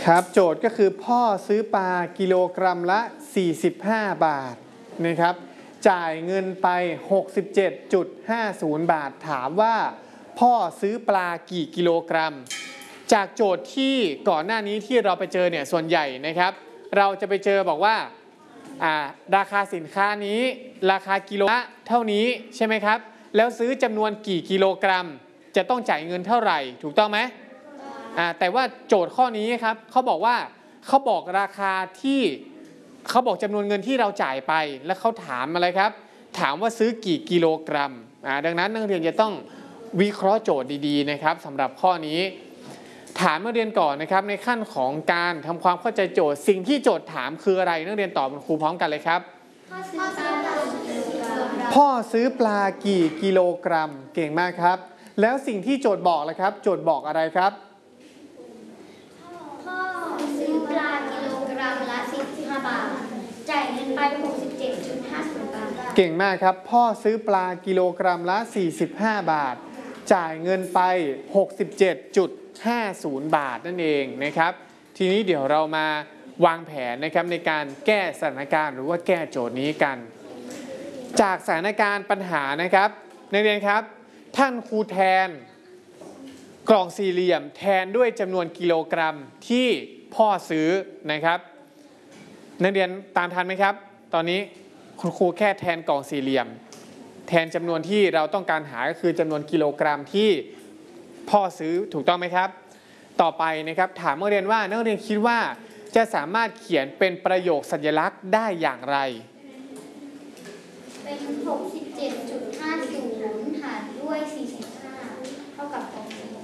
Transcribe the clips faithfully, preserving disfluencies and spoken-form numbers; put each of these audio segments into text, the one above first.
ครับโจทย์ก็คือพ่อซื้อปลากิโลกรัมละสี่สิบห้าบาทนะครับจ่ายเงินไป หกสิบเจ็ดจุดห้าศูนย์ บาทถามว่าพ่อซื้อปลากี่กิโลกรัมจากโจทย์ที่ก่อนหน้านี้ที่เราไปเจอเนี่ยส่วนใหญ่นะครับเราจะไปเจอบอกว่าอ่าราคาสินค้านี้ราคากิโลละเท่านี้ใช่ไหมครับแล้วซื้อจำนวนกี่กิโลกรัมจะต้องจ่ายเงินเท่าไหร่ถูกต้องไหมอ่าแต่ว่าโจทย์ข้อนี้ครับเขาบอกว่าเขาบอกราคาที่เขาบอกจำนวนเงินที่เราจ่ายไปแล้วเขาถามอะไรครับถามว่าซื้อกี่กิโลกรัมอ่าดังนั้นนักเรียนจะต้องวิเคราะห์โจทย์ดีๆนะครับสำหรับข้อนี้ถามนักเรียนก่อนนะครับในขั้นของการทำความเข้าใจโจทย์สิ่งที่โจทย์ถามคืออะไรนักเรียนตอบครูพร้อมกันเลยครับพ่อซื้อปลากี่กิโลกรัมเก่งมากครับแล้วสิ่งที่โจทย์บอกเลยครับโจทย์บอกอะไรครับพ่อซื้อปลากิโลกรัมละสี่สิบห้าบาทจ่ายเงินไป หกสิบเจ็ดจุดห้าศูนย์ บาทเก่งมากครับพ่อซื้อปลากิโลกรัมละสี่สิบห้าบาทจ่ายเงินไป หกสิบเจ็ดจุดห้าศูนย์ บาทนั่นเองนะครับทีนี้เดี๋ยวเรามาวางแผนนะครับในการแก้สถานการณ์หรือว่าแก้โจทย์นี้กันจากสถานการณ์ปัญหานะครับนักเรียนครับท่านครูแทนกล่องสี่เหลี่ยมแทนด้วยจำนวนกิโลกรัมที่พ่อซื้อนะครับนักเรียนตามทันไหมครับตอนนี้คุณครูแค่แทนกล่องสี่เหลี่ยมแทนจำนวนที่เราต้องการหาก็คือจำนวนกิโลกรัมที่พ่อซื้อถูกต้องไหมครับต่อไปนะครับถามนักเรียนว่านักเรียนคิดว่าจะสามารถเขียนเป็นประโยคสัญลักษณ์ได้อย่างไรเป็น หกสิบเจ็ดจุดห้าศูนย์ หารด้วยสี่สิบห้าเท่ากับ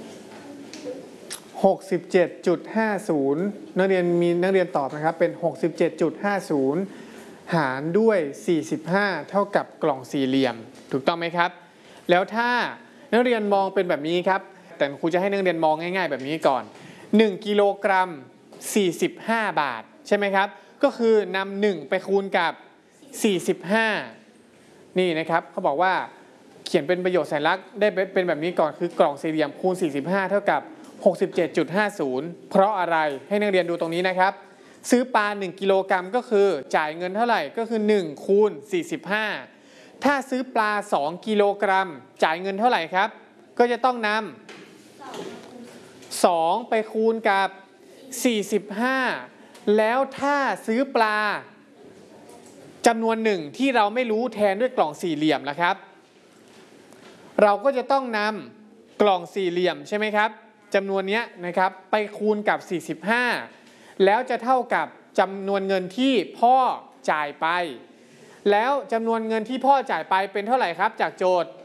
หกสิบเจ็ดจุดห้าศูนย์ นักเรียนมีนักเรียนตอบนะครับเป็น หกสิบเจ็ดจุดห้าศูนย์ หารด้วยสี่สิบห้าเท่ากับกล่องสี่เหลี่ยมถูกต้องไหมครับแล้วถ้านักเรียนมองเป็นแบบนี้ครับแต่ครูจะให้นักเรียนมองง่ายๆแบบนี้ก่อนหนึ่งกิโลกรัมสี่สิบห้าบาทใช่ไหมครับก็คือนำหนึ่งไปคูณกับสี่สิบห้านี่นะครับเขาบอกว่าเขียนเป็นประโยคสัญลักษณ์ได้เป็นแบบนี้ก่อนคือกล่องสี่เหลี่ยมคูณสี่สิบห้าเท่ากับ หกสิบเจ็ดจุดห้าศูนย์ เพราะอะไรให้นักเรียนดูตรงนี้นะครับซื้อปลาหนึ่งกิโลกรัมก็คือจ่ายเงินเท่าไหร่ก็คือหนึ่งคูณสี่สิบห้าถ้าซื้อปลาสองกิโลกรัมจ่ายเงินเท่าไหร่ครับก็จะต้องนำสองไปคูณกับสี่สิบห้าแล้วถ้าซื้อปลาจำนวนหนึ่งที่เราไม่รู้แทนด้วยกล่องสี่เหลี่ยมนะครับเราก็จะต้องนำกล่องสี่เหลี่ยมใช่ไหมครับจำนวนนี้นะครับไปคูณกับสี่สิบห้าแล้วจะเท่ากับจำนวนเงินที่พ่อจ่ายไปแล้วจำนวนเงินที่พ่อจ่ายไปเป็นเท่าไหร่ครับจากโจทย์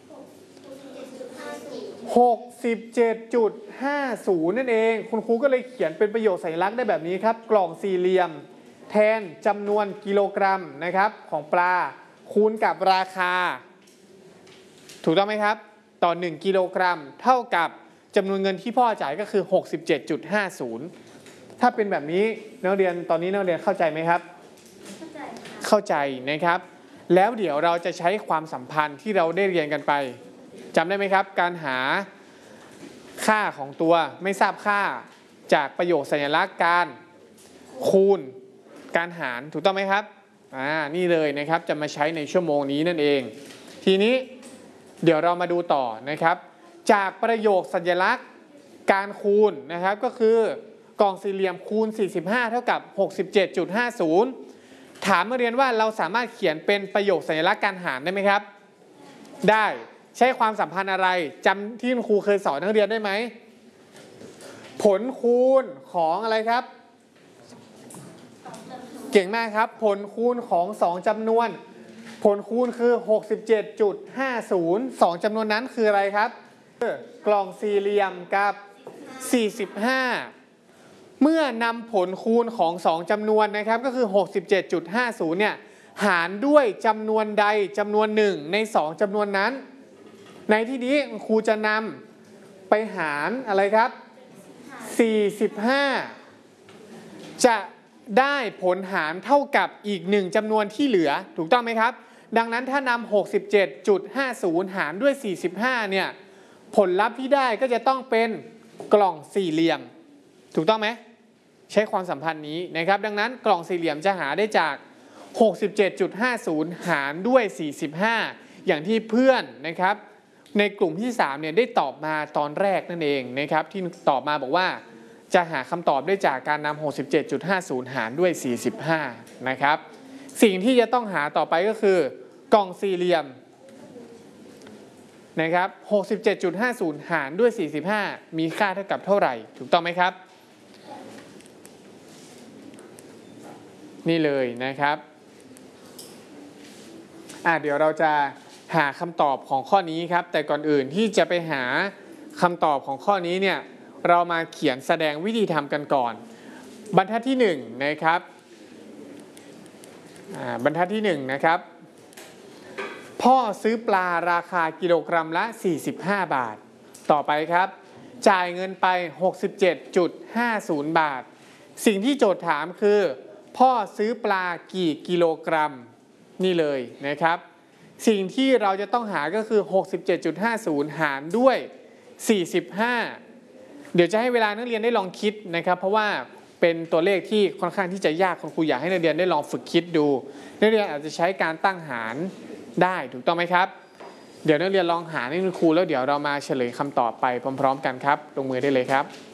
หกสิบเจ็ดจุดห้าศูนย์ นั่นเองคุณครูก็เลยเขียนเป็นประโยคสัญลักษณ์ได้แบบนี้ครับกล่องสี่เหลี่ยมแทนจำนวนกิโลกรัมนะครับของปลาคูณกับราคาถูกต้องไหมครับต่อหนึ่งกิโลกรัมเท่ากับจำนวนเงินที่พ่อจ่ายก็คือ หกสิบเจ็ดจุดห้าศูนย์ ถ้าเป็นแบบนี้นักเรียนตอนนี้นักเรียนเข้าใจไหมครับเข้าใจเข้าใจนะครับแล้วเดี๋ยวเราจะใช้ความสัมพันธ์ที่เราได้เรียนกันไปจำได้ไหมครับการหาค่าของตัวไม่ทราบค่าจากประโยคสัญลักษณ์การคูณการหารถูกต้องไหมครับอ่านี่เลยนะครับจะมาใช้ในชั่วโมงนี้นั่นเองทีนี้เดี๋ยวเรามาดูต่อนะครับจากประโยคสัญลักษณ์การคูณนะครับก็คือกล่องสี่เหลี่ยมคูณสี่สิบห้าเท่ากับ หกสิบเจ็ดจุดห้าศูนย์ ถามนักเรียนว่าเราสามารถเขียนเป็นประโยคสัญลักษณ์การหารได้ไหมครับได้ใช้ความสัมพันธ์อะไรจำที่คุณครูเคยสอนนักเรียนได้ไหมผลคูณของอะไรครับเก่งมากครับผลคูณของสองจำนวนผลคูณคือ หกสิบเจ็ดจุดห้าศูนย์ สองจำนวนนั้นคืออะไรครับกล่องสี่เหลี่ยมกับสี่สิบห้าเมื่อนำผลคูณของสองจำนวนนะครับก็คือ หกสิบเจ็ดจุดห้าศูนย์ เนี่ยหารด้วยจำนวนใดจำนวนหนึ่งในสองจำนวนนั้นในที่นี้ครูจะนำไปหารอะไรครับสี่สิบห้าจะได้ผลหารเท่ากับอีกหนึ่งจำนวนที่เหลือถูกต้องไหมครับดังนั้นถ้านำ หกสิบเจ็ดจุดห้าศูนย์ หารด้วยสี่สิบห้าเนี่ยผลลัพธ์ที่ได้ก็จะต้องเป็นกล่องสี่เหลี่ยมถูกต้องไหมใช้ความสัมพันธ์นี้นะครับดังนั้นกล่องสี่เหลี่ยมจะหาได้จาก หกสิบเจ็ดจุดห้าศูนย์ หารด้วย สี่สิบห้า อย่างที่เพื่อนนะครับในกลุ่มที่สามเนี่ยได้ตอบมาตอนแรกนั่นเองนะครับที่ตอบมาบอกว่าจะหาคำตอบได้จากการนำ หกสิบเจ็ดจุดห้าศูนย์ หารด้วย สี่สิบห้า นะครับสิ่งที่จะต้องหาต่อไปก็คือกล่องสี่เหลี่ยมนะครับ หกสิบเจ็ดจุดห้าศูนย์ หารด้วย สี่สิบห้า มีค่าเท่ากับเท่าไหร่ถูกต้องไหมครับนี่เลยนะครับอ่ะเดี๋ยวเราจะหาคำตอบของข้อนี้ครับแต่ก่อนอื่นที่จะไปหาคำตอบของข้อนี้เนี่ยเรามาเขียนแสดงวิธีทำกันก่อนบรรทัดที่หนึ่งนะครับอ่าบรรทัดที่หนึ่งนะครับพ่อซื้อปลาราคากิโลกรัมละสี่สิบห้าบาทต่อไปครับจ่ายเงินไป หกสิบเจ็ดจุดห้าศูนย์ บาทสิ่งที่โจทย์ถามคือพ่อซื้อปลากี่กิโลกรัมนี่เลยนะครับสิ่งที่เราจะต้องหาก็คือ หกสิบเจ็ดจุดห้าศูนย์ หารด้วย สี่สิบห้า เดี๋ยวจะให้เวลานักเรียนได้ลองคิดนะครับเพราะว่าเป็นตัวเลขที่ค่อนข้างที่จะยากคุณครูอยากให้นักเรียนได้ลองฝึกคิดดูนักเรียนอาจจะใช้การตั้งหารได้ถูกต้องไหมครับเดี๋ยวนักเรียนลองหารให้คุณครูแล้วเดี๋ยวเรามาเฉลยคำตอบไปพร้อมๆกันครับลงมือได้เลยครับ